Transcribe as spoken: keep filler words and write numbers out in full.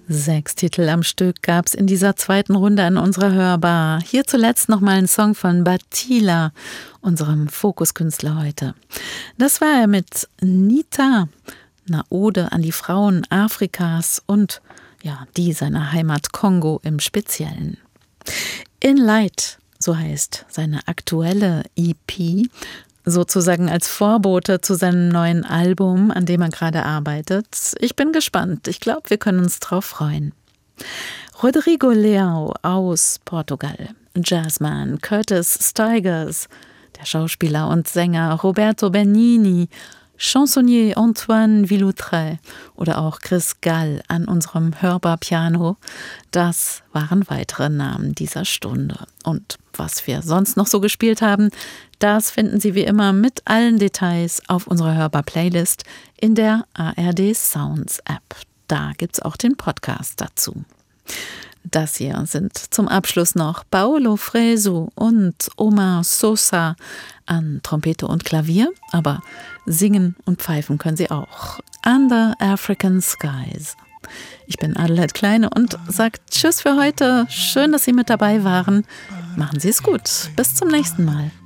Sechs Titel am Stück gab's in dieser zweiten Runde an unserer Hörbar. Hier zuletzt nochmal ein Song von Batila, unserem Fokuskünstler heute. Das war er mit Nita, einer Ode an die Frauen Afrikas und ja, die seiner Heimat Kongo im Speziellen. In Light, so heißt seine aktuelle E P, sozusagen als Vorbote zu seinem neuen Album, an dem er gerade arbeitet. Ich bin gespannt. Ich glaube, wir können uns drauf freuen. Rodrigo Leão aus Portugal, Jazzman Curtis Stigers, der Schauspieler und Sänger Roberto Benigni, Chansonnier Antoine Villoutre oder auch Chris Gall an unserem Hörbar-Piano. Das waren weitere Namen dieser Stunde. Und was wir sonst noch so gespielt haben, das finden Sie wie immer mit allen Details auf unserer Hörbar-Playlist in der A R D Sounds App. Da gibt's auch den Podcast dazu. Das hier sind zum Abschluss noch Paulo Fresu und Omar Sosa an Trompete und Klavier, aber singen und pfeifen können sie auch. Under African Skies. Ich bin Adelheid Kleine und sage Tschüss für heute. Schön, dass Sie mit dabei waren. Machen Sie es gut. Bis zum nächsten Mal.